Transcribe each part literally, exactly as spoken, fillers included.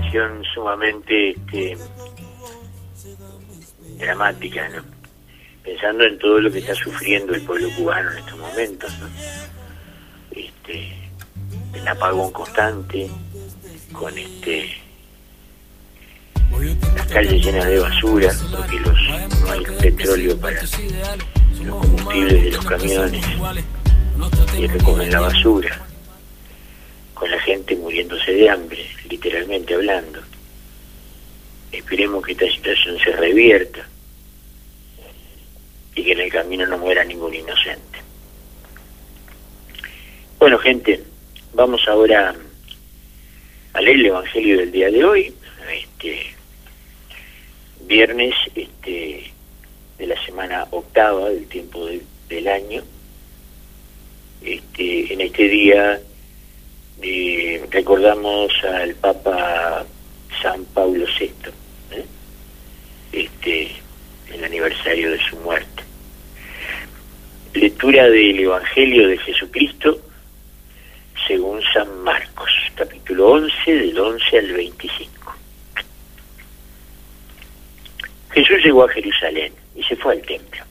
situación sumamente este, dramática, ¿no? Pensando en todo lo que está sufriendo el pueblo cubano en estos momentos, ¿no? Este, el apagón constante, con este las calles llenas de basura, porque los, no hay petróleo para los combustibles de los camiones y recogen la basura, con la gente muriéndose de hambre, literalmente hablando. Esperemos que esta situación se revierta y que en el camino no muera ningún inocente. Bueno, gente, vamos ahora a leer el Evangelio del día de hoy, este viernes este de la semana octava del tiempo de, del año. Este en este día eh, recordamos al Papa San Pablo sexto, ¿eh? este el aniversario de su muerte. Lectura del Evangelio de Jesucristo según San Marcos, capítulo once, del once al veinticinco. Jesús llegó a Jerusalén y se fue al templo.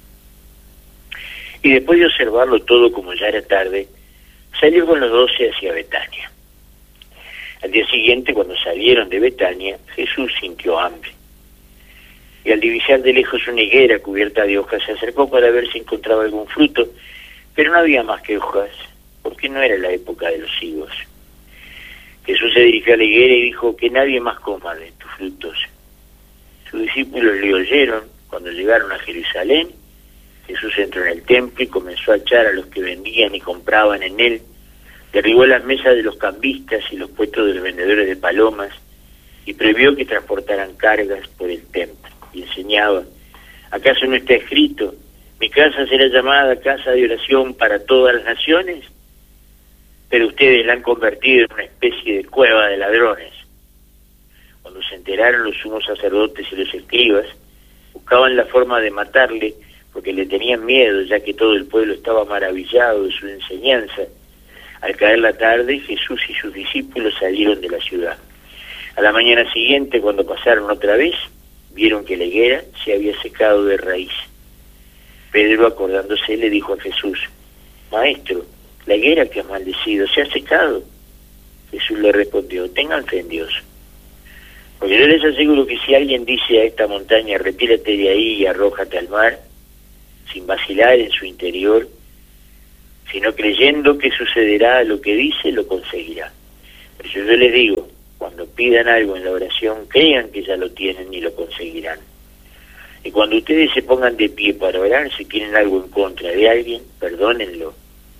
Y después de observarlo todo, como ya era tarde, salió con los doce hacia Betania. Al día siguiente, cuando salieron de Betania, Jesús sintió hambre. Y al divisar de lejos una higuera cubierta de hojas, se acercó para ver si encontraba algún fruto, pero no había más que hojas, porque no era la época de los higos. Jesús se dirigió a la higuera y dijo: que nadie más coma de tus frutos. Sus discípulos le oyeron. Cuando llegaron a Jerusalén, Jesús entró en el templo y comenzó a echar a los que vendían y compraban en él. Derribó las mesas de los cambistas y los puestos de los vendedores de palomas y prohibió que transportaran cargas por el templo. Y enseñaba: ¿acaso no está escrito: mi casa será llamada casa de oración para todas las naciones? Pero ustedes la han convertido en una especie de cueva de ladrones. Cuando se enteraron los sumos sacerdotes y los escribas, buscaban la forma de matarle, porque le tenían miedo, ya que todo el pueblo estaba maravillado de su enseñanza. Al caer la tarde, Jesús y sus discípulos salieron de la ciudad. A la mañana siguiente, cuando pasaron otra vez, vieron que la higuera se había secado de raíz. Pedro, acordándose, le dijo a Jesús: Maestro, la higuera que has maldecido se ha secado. Jesús le respondió: tengan fe en Dios. Porque yo les aseguro que si alguien dice a esta montaña: retírate de ahí y arrójate al mar, sin vacilar en su interior, sino creyendo que sucederá lo que dice, lo conseguirá. Pero yo les digo, cuando pidan algo en la oración, crean que ya lo tienen y lo conseguirán. Y cuando ustedes se pongan de pie para orar, si tienen algo en contra de alguien, perdónenlo.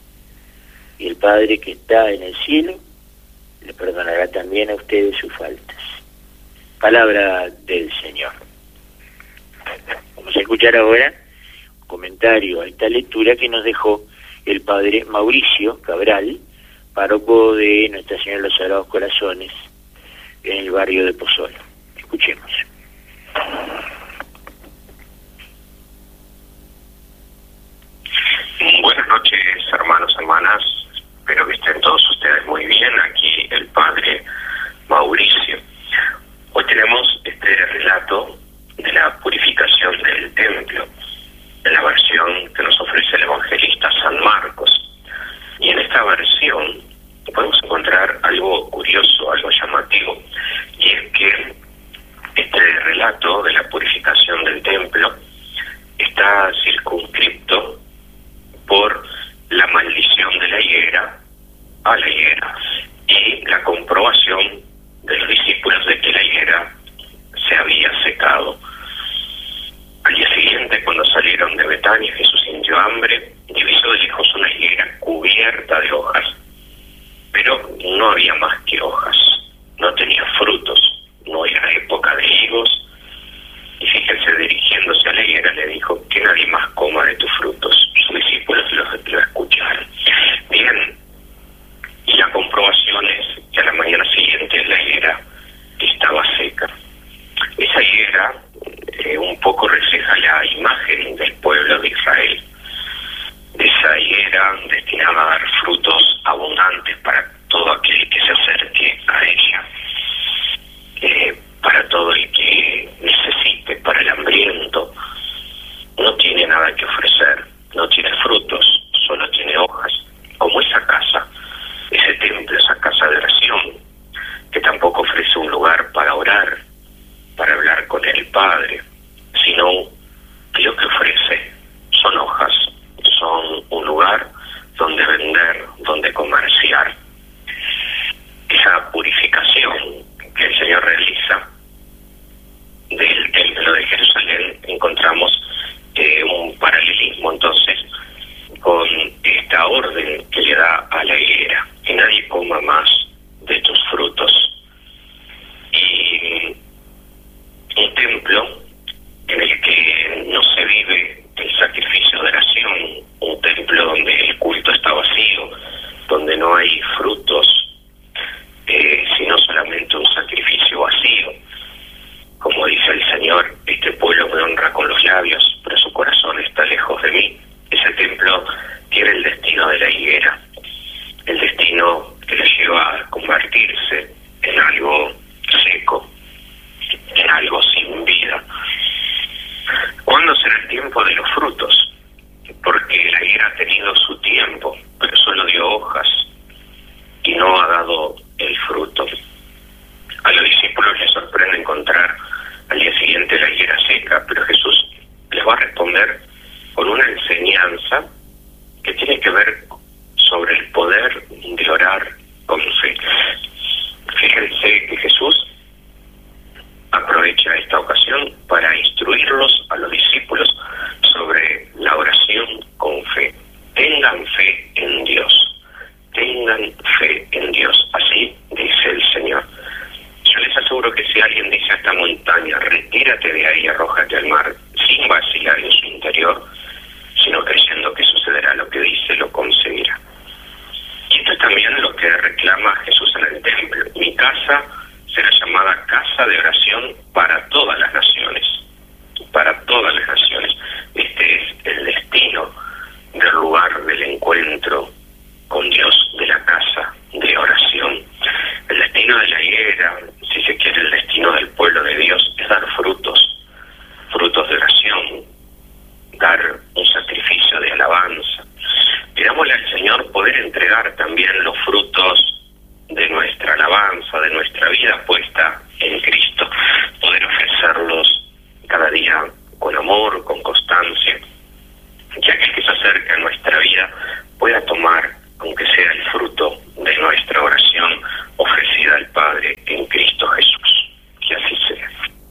Y el Padre que está en el cielo le perdonará también a ustedes sus faltas. Palabra del Señor. Vamos a escuchar ahora un comentario a esta lectura que nos dejó el Padre Mauricio Cabral, párroco de Nuestra Señora de los Sagrados Corazones, en el barrio de Pozuelo. Escuchemos. Buenas noches, hermanos, hermanas. Espero que estén todos ustedes muy bien. Aquí el Padre Mauricio. Hoy tenemos este relato de la purificación del templo, en la versión que nos ofrece el evangelista San Marcos. Y en esta versión podemos encontrar algo curioso, algo llamativo, y es que este relato de la purificación del templo está circunscripto por la maldición de la higuera a la higuera y la comprobación de los discípulos de que la higuera se había secado. Al día siguiente, cuando salieron de Betania, Jesús sintió hambre, divisó de lejos una higuera cubierta de hojas, pero no había más que hojas, no tenía frutos, no era época de higos. Y fíjense, dirigiéndose a la higuera le dijo: que nadie más coma de tus frutos. Sus discípulos lo, lo escucharon. Bien, y la comprobación es que a la mañana siguiente la higuera estaba seca. Esa higuera eh, un poco refleja la imagen del pueblo de Israel, de esa higuera destinada a dar frutos abundantes para todo aquel que se acerque a ella. lugar para hablar con el Padre, sino que lo que ofrece son hojas, son un lugar donde vender, donde comerciar. Esa purificación que el Señor realiza del templo de Jerusalén, encontramos eh, un paralelismo entonces con esta orden que le da a la higuera, que nadie coma más de tus frutos. Y un templo en el que no se vive el sacrificio de oración, un templo donde el culto está vacío, donde no hay frutos, eh, sino solamente un sacrificio vacío. Como dice el Señor, este pueblo me honra con los labios, pero su corazón está lejos de mí. Ese templo tiene el destino de la higuera, el destino que le lleva a convertirse en algo seco, en algo sin vida. ¿Cuándo será el tiempo de los frutos? Porque la higuera ha tenido su tiempo, pero solo dio hojas y no ha dado el fruto. A los discípulos les sorprende encontrar al día siguiente la higuera seca, pero Jesús les va a responder con una enseñanza que tiene que ver sobre el poder de orar con fe. Fíjense que Jesús aprovecha esta ocasión para instruirlos a los discípulos sobre la oración con fe. Tengan fe en Dios, tengan fe en Dios, así dice el Señor. Yo les aseguro que si alguien dice a esta montaña, retírate de ahí y arrójate al mar, sin vacilar en su interior, sino creyendo que sucederá lo que dice, lo conseguirá. Y esto es también lo que reclama Jesús en el templo. Mi casa será llamada casa de oración para todas las naciones, para todas las naciones. Este es el destino del lugar del encuentro con Dios, de la casa de oración. El destino de la higuera, si se quiere, el destino del pueblo de Dios es dar frutos, frutos de oración, dar un sacrificio de alabanza. Pidámosle al Señor poder entregar también los frutos de nuestra alabanza, de nuestra vida puesta en Cristo, poder ofrecerlos cada día con amor, con constancia, ya que el que se acerca a nuestra vida pueda tomar, aunque sea el fruto de nuestra oración ofrecida al Padre en Cristo Jesús. Que así sea.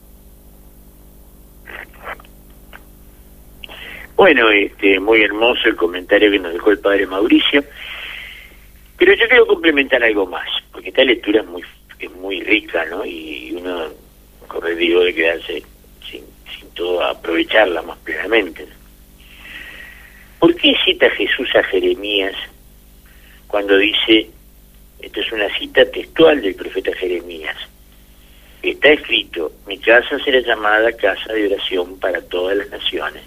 Bueno, este, muy hermoso el comentario que nos dejó el Padre Mauricio, pero yo quiero complementar algo más, porque esta lectura es muy, es muy rica, ¿no? Y uno corre riesgo de quedarse sin, sin todo aprovecharla más plenamente, ¿no? ¿Por qué cita Jesús a Jeremías cuando dice, esto es una cita textual del profeta Jeremías, está escrito, mi casa será llamada casa de oración para todas las naciones?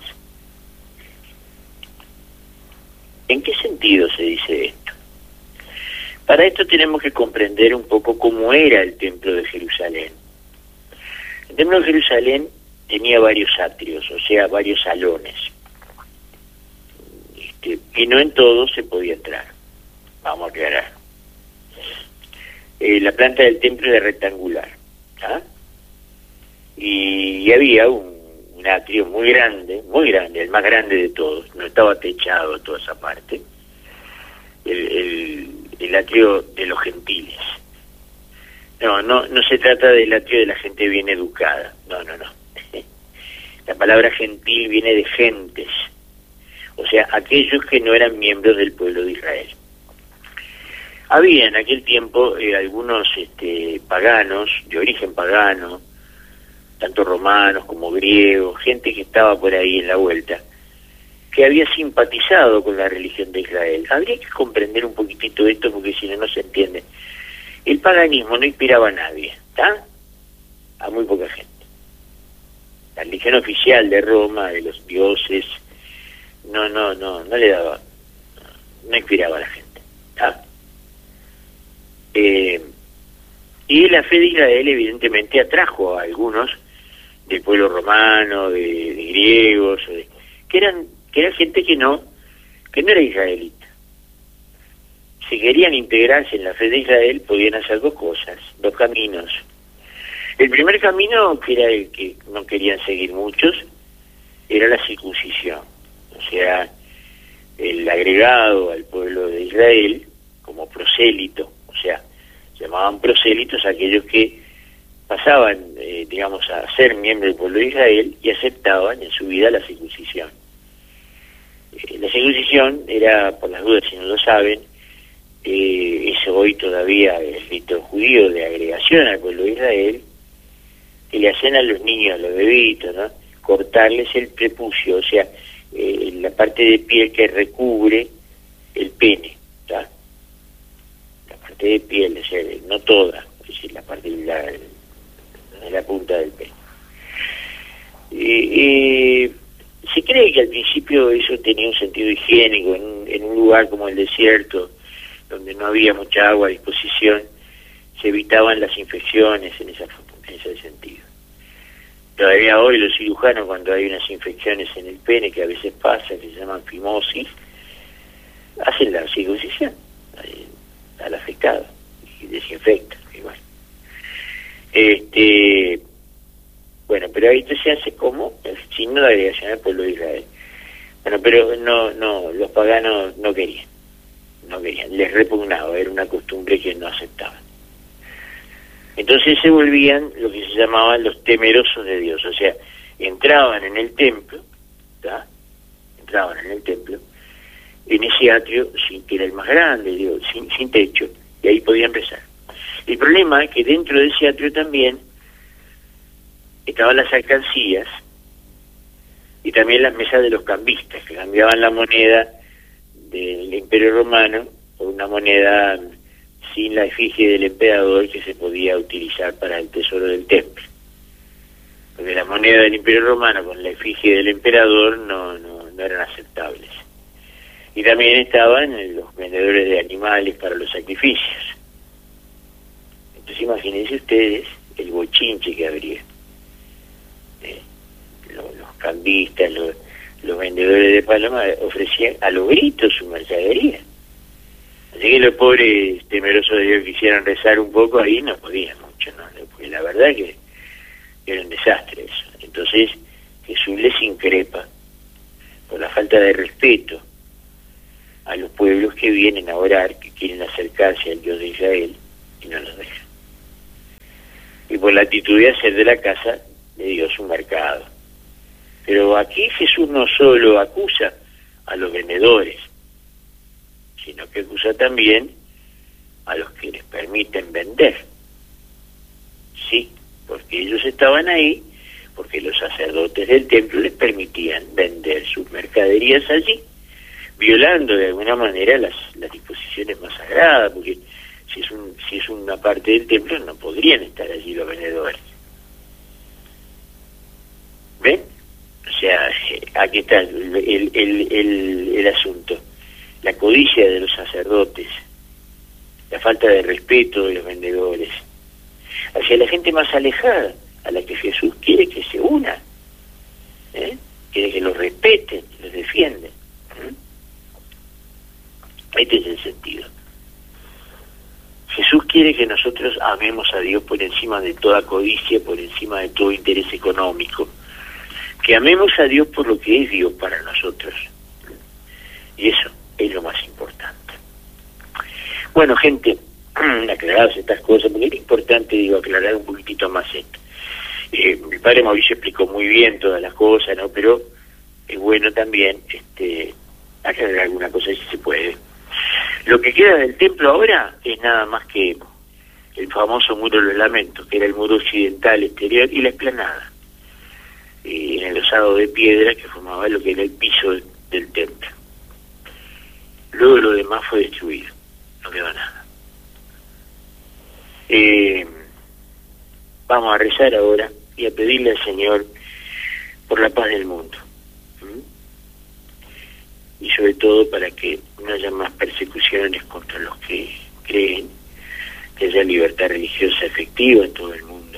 ¿En qué sentido se dice esto? Para esto tenemos que comprender un poco cómo era el templo de Jerusalén. El templo de Jerusalén tenía varios atrios, o sea, varios salones, este, y no en todos se podía entrar. Vamos a aclarar. Eh, la planta del templo era rectangular, ¿ah? Y, y había un, un atrio muy grande, muy grande, el más grande de todos, no estaba techado toda esa parte, el, el, el atrio de los gentiles. No, no, no se trata del atrio de la gente bien educada, no, no, no. La palabra gentil viene de gentes, o sea, aquellos que no eran miembros del pueblo de Israel. Había en aquel tiempo eh, algunos este, paganos, de origen pagano, tanto romanos como griegos, gente que estaba por ahí en la vuelta, que había simpatizado con la religión de Israel. Habría que comprender un poquitito esto porque si no, no se entiende. El paganismo no inspiraba a nadie, ¿está? A muy poca gente. La religión oficial de Roma, de los dioses, no, no, no, no le daba, no inspiraba a la gente, ¿está? Eh, y la fe de Israel evidentemente atrajo a algunos del pueblo romano, de, de griegos, de, que eran que era gente que no que no era israelita. Si querían integrarse en la fe de Israel podían hacer dos cosas, dos caminos. El primer camino, que era el que no querían seguir muchos, era la circuncisión, o sea, el agregado al pueblo de Israel como prosélito, o sea, se llamaban prosélitos aquellos que pasaban, eh, digamos, a ser miembros del pueblo de Israel y aceptaban en su vida la circuncisión. Eh, la circuncisión era, por las dudas si no lo saben, eh, es hoy todavía el rito judío de agregación al pueblo de Israel, que le hacen a los niños, a los bebitos, ¿no? Cortarles el prepucio, o sea, eh, la parte de piel que recubre el pene, ¿tá? La parte de piel, o sea, no toda, es decir, la parte de la, de la punta del pene. Eh, eh, se cree que al principio eso tenía un sentido higiénico, en, en un lugar como el desierto, donde no había mucha agua a disposición, se evitaban las infecciones en, esa, en ese sentido. Todavía hoy los cirujanos, cuando hay unas infecciones en el pene, que a veces pasa, que se llaman fimosis, hacen la circuncisión al afectado y desinfectan igual. Este, bueno, pero ahí se hace como el signo de agregación al pueblo de Israel. Bueno, pero no, no, los paganos no querían, no querían, les repugnaba, era una costumbre que no aceptaban. Entonces se volvían lo que se llamaban los temerosos de Dios, o sea, entraban en el templo, ¿tá? entraban en el templo, en ese atrio, sin, que era el más grande, digo, sin, sin techo, y ahí podían rezar. El problema es que dentro de ese atrio también estaban las alcancías y también las mesas de los cambistas, que cambiaban la moneda del Imperio Romano por una moneda sin la efigie del emperador que se podía utilizar para el tesoro del templo. Porque la moneda del Imperio Romano con la efigie del emperador no, no, no eran aceptables. Y también estaban los vendedores de animales para los sacrificios. Entonces imagínense ustedes el bochinche que habría. Eh, los, los cambistas, los, los vendedores de palomas ofrecían a los gritos su mercadería. Así que los pobres temerosos de Dios quisieran rezar un poco, ahí no podían mucho, ¿no? Porque la verdad que era un desastre eso. Entonces Jesús les increpa por la falta de respeto a los pueblos que vienen a orar, que quieren acercarse al Dios de Israel y no los dejan. Y por la actitud de hacer de la casa de Dios un mercado. Pero aquí Jesús no solo acusa a los vendedores, sino que acusa también a los que les permiten vender. Sí, porque ellos estaban ahí, porque los sacerdotes del templo les permitían vender sus mercaderías allí, violando de alguna manera las, las disposiciones más sagradas, porque si es, un, si es una parte del templo no podrían estar allí los vendedores. ¿Ven? O sea, aquí está el, el, el, el, el asunto. La codicia de los sacerdotes, la falta de respeto de los vendedores, hacia la gente más alejada, a la que Jesús quiere que se una, ¿eh? quiere que los respeten, los defienden. ¿eh? Este es el sentido. Jesús quiere que nosotros amemos a Dios por encima de toda codicia, por encima de todo interés económico, que amemos a Dios por lo que es Dios para nosotros. Y eso es lo más importante. Bueno, gente, aclaradas estas cosas, porque era importante, digo, aclarar un poquitito más esto. Eh, mi padre Mauricio explicó muy bien todas las cosas, ¿no? Pero es bueno también este, aclarar alguna cosa si se puede. Lo que queda del templo ahora es nada más que el famoso muro de los lamentos, que era el muro occidental exterior y la explanada, eh, en el osado de piedra que formaba lo que era el piso del, del templo. Luego lo demás fue destruido, no quedó nada. Eh, vamos a rezar ahora y a pedirle al Señor por la paz del mundo. ¿Mm? Y sobre todo para que no haya más persecuciones contra los que creen, que haya libertad religiosa efectiva en todo el mundo.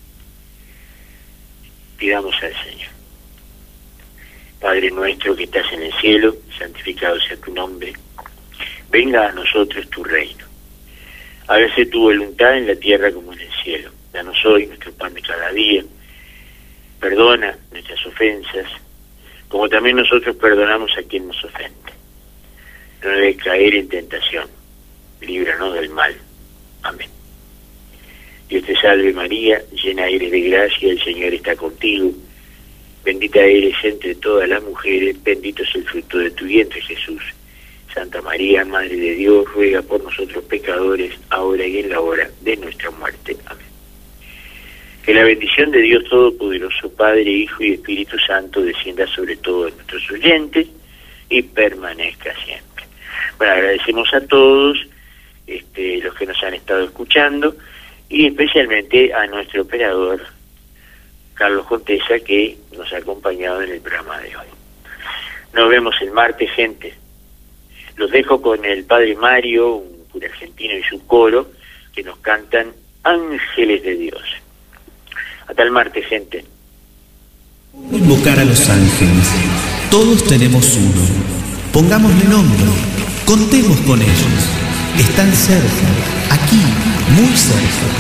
Pidamos al Señor. Padre nuestro que estás en el cielo, santificado sea tu nombre. Venga a nosotros tu reino. Hágase tu voluntad en la tierra como en el cielo. Danos hoy nuestro pan de cada día. Perdona nuestras ofensas, como también nosotros perdonamos a quien nos ofende. No nos dejes caer en tentación, líbranos del mal. Amén. Dios te salve María, llena eres de gracia, el Señor está contigo. Bendita eres entre todas las mujeres, bendito es el fruto de tu vientre Jesús. Santa María, Madre de Dios, ruega por nosotros pecadores, ahora y en la hora de nuestra muerte. Amén. Que la bendición de Dios Todopoderoso, Padre, Hijo y Espíritu Santo, descienda sobre todos nuestros oyentes y permanezca siempre. Bueno, agradecemos a todos este, los que nos han estado escuchando y especialmente a nuestro operador, Carlos Contesa, que nos ha acompañado en el programa de hoy. Nos vemos el martes, gente. Los dejo con el Padre Mario, un cura argentino y su coro, que nos cantan Ángeles de Dios. Hasta el martes, gente. Invocar a los ángeles. Todos tenemos uno. Pongámosle nombre. Contemos con ellos. Están cerca, aquí, muy cerca.